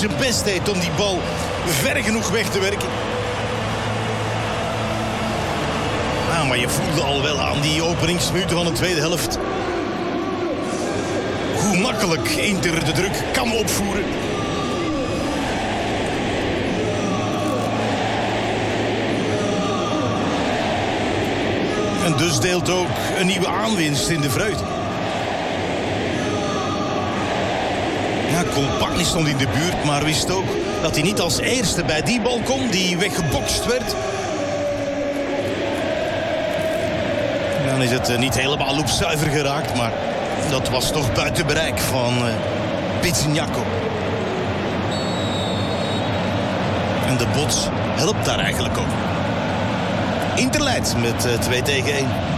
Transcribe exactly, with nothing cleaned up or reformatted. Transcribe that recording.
zijn best deed om die bal ver genoeg weg te werken. Ah, maar je voelde al wel aan die openingsminuten van de tweede helft hoe makkelijk Inter de druk kan opvoeren. En dus deelt ook een nieuwe aanwinst in de vreugde. Ja, Kompany stond in de buurt, maar wist ook dat hij niet als eerste bij die bal kon die weggebokst werd. Dan is het niet helemaal loepzuiver geraakt, maar dat was toch buiten bereik van uh, Pizzignacco. En de bots helpt daar eigenlijk ook. Inter leidt met uh, twee tegen één.